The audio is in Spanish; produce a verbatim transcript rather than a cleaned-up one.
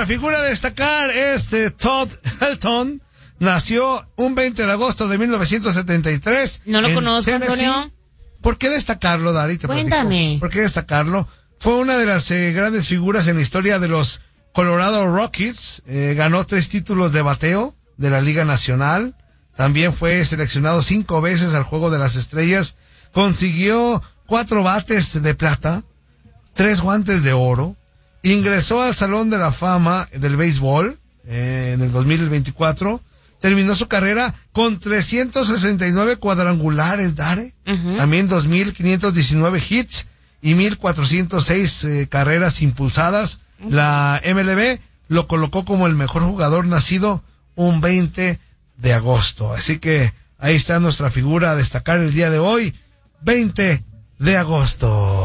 nuestra figura a destacar es eh, Todd Helton. Nació un veinte de agosto de mil novecientos setenta y tres. No lo conozco, Tennessee. Antonio. ¿Por qué destacarlo, Dari? Te Cuéntame. platico. ¿Por qué destacarlo? Fue una de las eh, grandes figuras en la historia de los Colorado Rockies. Eh, ganó tres títulos de bateo de la Liga Nacional. También fue seleccionado cinco veces al Juego de las Estrellas. Consiguió cuatro bates de plata, tres guantes de oro. Ingresó al Salón de la Fama del Béisbol eh, en el dos mil veinticuatro. Terminó su carrera con trescientos sesenta y nueve cuadrangulares, Dare. Uh-huh. También dos mil quinientos diecinueve hits y mil cuatrocientos seis eh, carreras impulsadas. Uh-huh. La M L B lo colocó como el mejor jugador nacido un veinte de agosto. Así que ahí está nuestra figura a destacar el día de hoy, veinte de agosto.